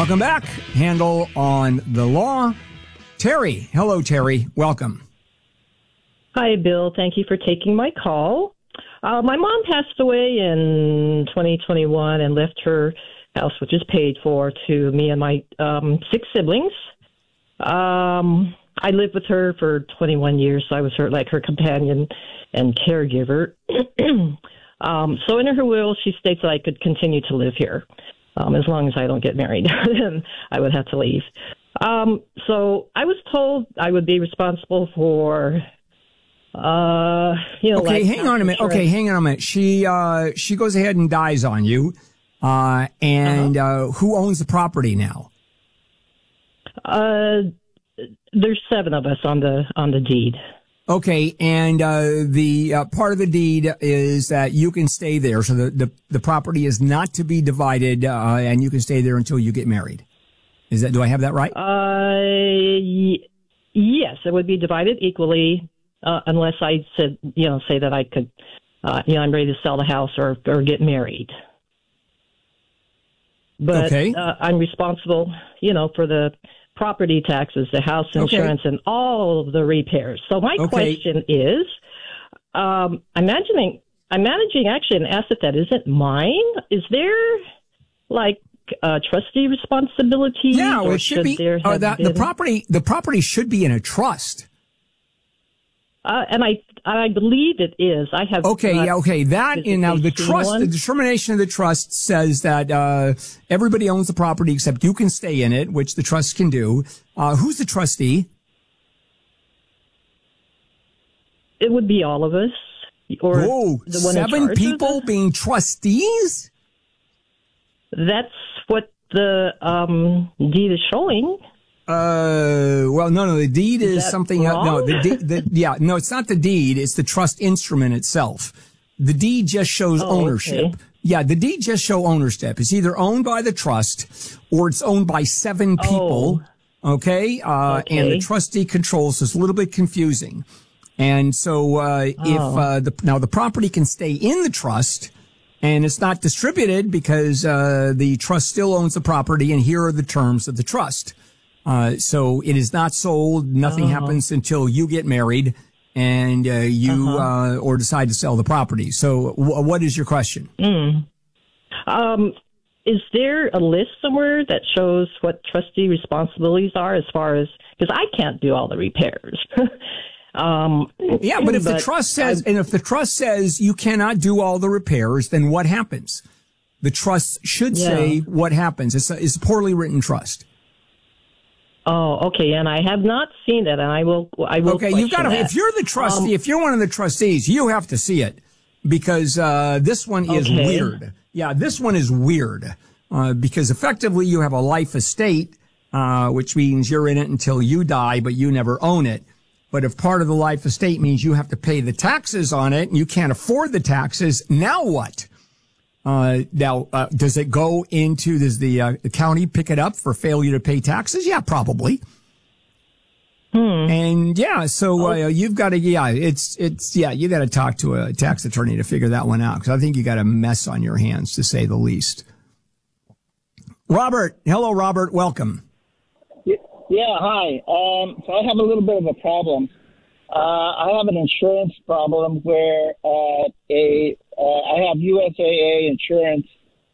Welcome back. Handle on the Law. Terry. Hello, Terry. Welcome. Hi, Bill. Think you for taking my call. My mom passed away in 2021 and left her house, which is paid for, to me and my 6 siblings. I lived with her for 21 years, so I was her companion and caregiver. So in her will, she states that I could continue to live here as long as I don't get married. Then I would have to leave. So I was told I would be responsible for, Okay, hang on a minute. Okay, hang on a minute. She goes ahead and dies on you. Who owns the property now? There's 7 of us on the deed. Okay, and the part of the deed is that you can stay there, so the property is not to be divided, and you can stay there until you get married. Do I have that right? Yes, it would be divided equally, unless I said, say that I could, I'm ready to sell the house or get married. But okay. I'm responsible, for the property taxes, the house insurance, and all of the repairs. So my question is, I'm managing actually an asset that isn't mine. Is there trustee responsibility? Yeah, or it should be. The property should be in a trust. And I believe it is. I have. Okay. Now the trust, the determination of the trust says that everybody owns the property except you can stay in it, which the trust can do. Who's the trustee? It would be all of us. Or the one 7 people being trustees? That's what the deed is showing. Well, no, the deed is something. Wrong? No, it's not the deed. It's the trust instrument itself. The deed just shows ownership. Okay. Yeah, the deed just show ownership. It's either owned by the trust or it's owned by 7 people. Okay. And the trustee controls. So it's a little bit confusing. And so, if the property can stay in the trust and it's not distributed because, the trust still owns the property, and here are the terms of the trust. So it is not sold. Nothing happens until you get married and or decide to sell the property. So what is your question? Is there a list somewhere that shows what trustee responsibilities are as far as, because I can't do all the repairs. But if the trust says you cannot do all the repairs, then what happens? The trust should say what happens. It's a poorly written trust. Oh, okay. And I have not seen it, and I will. Okay, you've got to. If you're the trustee, if you're one of the trustees, you have to see it because this one is weird. Yeah, this one is weird because effectively you have a life estate, which means you're in it until you die, but you never own it. But if part of the life estate means you have to pay the taxes on it, and you can't afford the taxes, now what? Does it go into, does the county pick it up for failure to pay taxes? Yeah, probably. And you've got to, you got to talk to a tax attorney to figure that one out. Cause I think you got a mess on your hands, to say the least. Robert. Hello, Robert. Welcome. Yeah. Hi. So I have a little bit of a problem. I have an insurance problem where I have USAA insurance,